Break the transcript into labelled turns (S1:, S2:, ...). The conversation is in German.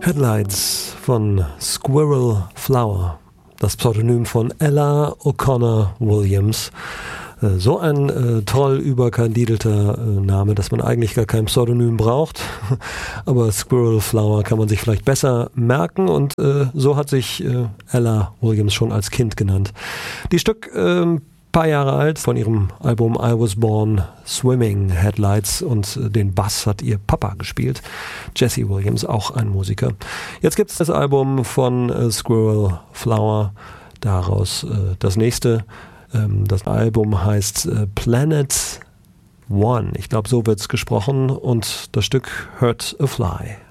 S1: Headlights von Squirrel Flower, das Pseudonym von Ella O'Connor Williams. So ein toll überkandidelter Name, dass man eigentlich gar kein Pseudonym braucht. Aber Squirrel Flower kann man sich vielleicht besser merken und so hat sich Ella Williams schon als Kind genannt. Die Stück paar Jahre alt, von ihrem Album I Was Born Swimming Headlights, und den Bass hat ihr Papa gespielt, Jesse Williams, auch ein Musiker. Jetzt gibt es das Album von Squirrel Flower, daraus das nächste. Das Album heißt Planet One, ich glaube so wird es gesprochen, und das Stück Hurt a Fly.